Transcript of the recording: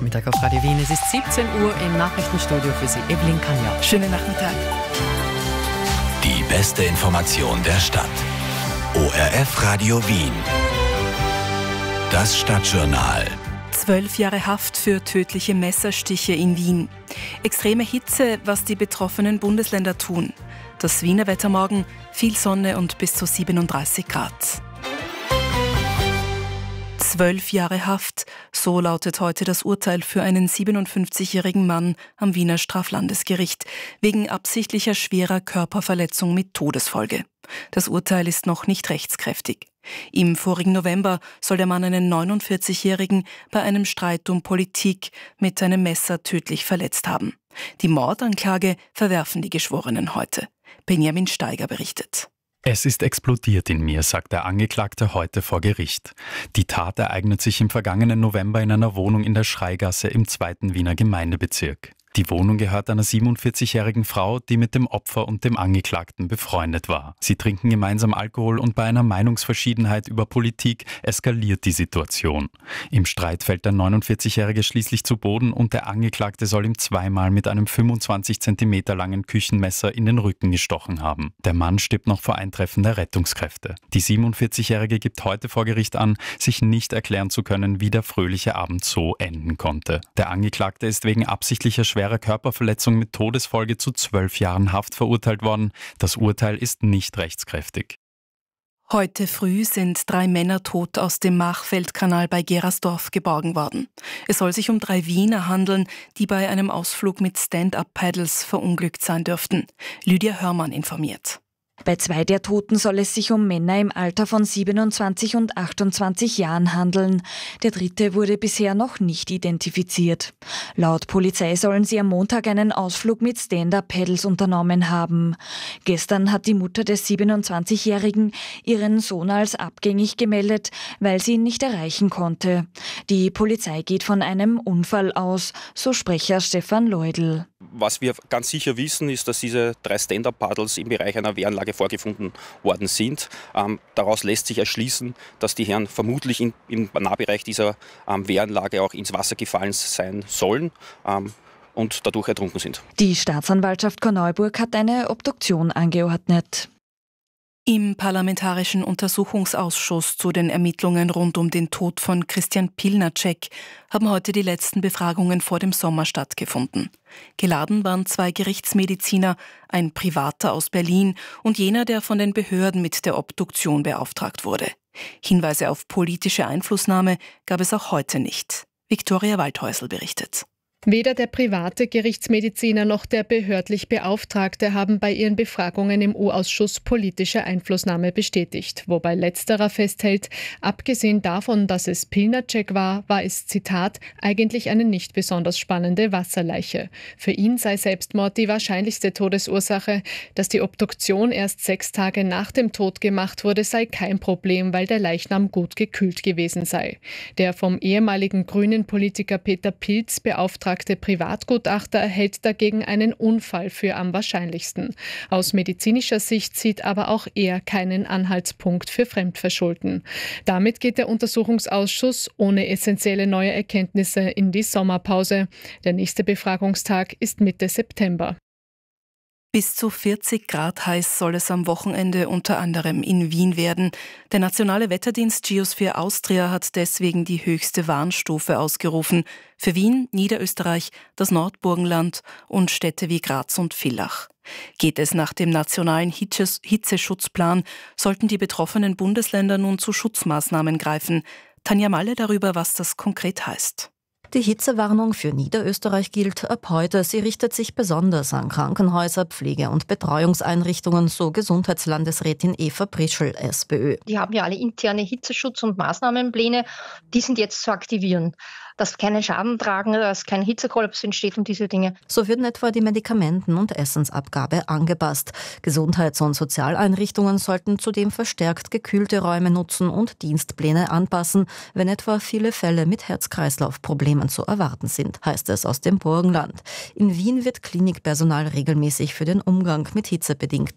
Nachmittag auf Radio Wien. Es ist 17 Uhr im Nachrichtenstudio für Sie. Evelyn Kanja. Schönen Nachmittag. Die beste Information der Stadt. ORF Radio Wien. Das Stadtjournal. 12 Jahre Haft für tödliche Messerstiche in Wien. Extreme Hitze, was die betroffenen Bundesländer tun. Das Wiener Wetter morgen, viel Sonne und bis zu 37 Grad. 12 Jahre Haft, so lautet heute das Urteil für einen 57-jährigen Mann am Wiener Straflandesgericht wegen absichtlicher schwerer Körperverletzung mit Todesfolge. Das Urteil ist noch nicht rechtskräftig. Im vorigen November soll der Mann einen 49-jährigen bei einem Streit um Politik mit einem Messer tödlich verletzt haben. Die Mordanklage verwerfen die Geschworenen heute. Benjamin Steiger berichtet. Es ist explodiert in mir, sagt der Angeklagte heute vor Gericht. Die Tat ereignet sich im vergangenen November in einer Wohnung in der Schreigasse im 2. Wiener Gemeindebezirk. Die Wohnung gehört einer 47-jährigen Frau, die mit dem Opfer und dem Angeklagten befreundet war. Sie trinken gemeinsam Alkohol und bei einer Meinungsverschiedenheit über Politik eskaliert die Situation. Im Streit fällt der 49-Jährige schließlich zu Boden und der Angeklagte soll ihm zweimal mit einem 25 cm langen Küchenmesser in den Rücken gestochen haben. Der Mann stirbt noch vor Eintreffen der Rettungskräfte. Die 47-Jährige gibt heute vor Gericht an, sich nicht erklären zu können, wie der fröhliche Abend so enden konnte. Der Angeklagte ist wegen absichtlicher schwerer Körperverletzung mit Todesfolge zu 12 Jahren Haft verurteilt worden. Das Urteil ist nicht rechtskräftig. Heute früh sind 3 Männer tot aus dem Machfeldkanal bei Gerersdorf geborgen worden. Es soll sich um 3 Wiener handeln, die bei einem Ausflug mit Stand-Up-Paddles verunglückt sein dürften. Lydia Hörmann informiert. Bei 2 der Toten soll es sich um Männer im Alter von 27 und 28 Jahren handeln. Der 3. wurde bisher noch nicht identifiziert. Laut Polizei sollen sie am Montag einen Ausflug mit Stand-Up-Paddles unternommen haben. Gestern hat die Mutter des 27-Jährigen ihren Sohn als abgängig gemeldet, weil sie ihn nicht erreichen konnte. Die Polizei geht von einem Unfall aus, so Sprecher Stefan Leudl. Was wir ganz sicher wissen, ist, dass diese 3 Stand-Up-Paddles im Bereich einer Wehranlage vorgefunden worden sind. Daraus lässt sich erschließen, dass die Herren vermutlich im Nahbereich dieser Wehranlage auch ins Wasser gefallen sein sollen und dadurch ertrunken sind. Die Staatsanwaltschaft Korneuburg hat eine Obduktion angeordnet. Im Parlamentarischen Untersuchungsausschuss zu den Ermittlungen rund um den Tod von Christian Pilnacek haben heute die letzten Befragungen vor dem Sommer stattgefunden. Geladen waren 2 Gerichtsmediziner, ein Privater aus Berlin und jener, der von den Behörden mit der Obduktion beauftragt wurde. Hinweise auf politische Einflussnahme gab es auch heute nicht. Viktoria Waldhäusl berichtet. Weder der private Gerichtsmediziner noch der behördlich Beauftragte haben bei ihren Befragungen im U-Ausschuss politische Einflussnahme bestätigt, wobei letzterer festhält, abgesehen davon, dass es Pilnacek war es, Zitat, eigentlich eine nicht besonders spannende Wasserleiche. Für ihn sei Selbstmord die wahrscheinlichste Todesursache. Dass die Obduktion erst 6 Tage nach dem Tod gemacht wurde, sei kein Problem, weil der Leichnam gut gekühlt gewesen sei. Der vom ehemaligen grünen Politiker Peter Pilz beauftragte Privatgutachter hält dagegen einen Unfall für am wahrscheinlichsten. Aus medizinischer Sicht sieht aber auch er keinen Anhaltspunkt für Fremdverschulden. Damit geht der Untersuchungsausschuss ohne essentielle neue Erkenntnisse in die Sommerpause. Der nächste Befragungstag ist Mitte September. Bis zu 40 Grad heiß soll es am Wochenende unter anderem in Wien werden. Der nationale Wetterdienst Geosphere Austria hat deswegen die höchste Warnstufe ausgerufen. Für Wien, Niederösterreich, das Nordburgenland und Städte wie Graz und Villach. Geht es nach dem nationalen Hitzeschutzplan, sollten die betroffenen Bundesländer nun zu Schutzmaßnahmen greifen. Tanja Malle darüber, was das konkret heißt. Die Hitzewarnung für Niederösterreich gilt ab heute. Sie richtet sich besonders an Krankenhäuser, Pflege- und Betreuungseinrichtungen, so Gesundheitslandesrätin Eva Prischl, SPÖ. Die haben ja alle interne Hitzeschutz- und Maßnahmenpläne. Die sind jetzt zu aktivieren, dass keinen Schaden tragen, dass kein Hitzekollaps entsteht und diese Dinge. So wird etwa die Medikamenten- und Essensabgabe angepasst. Gesundheits- und Sozialeinrichtungen sollten zudem verstärkt gekühlte Räume nutzen und Dienstpläne anpassen, wenn etwa viele Fälle mit Herz-Kreislauf-Problemen zu erwarten sind, heißt es aus dem Burgenland. In Wien wird Klinikpersonal regelmäßig für den Umgang mit hitzebedingten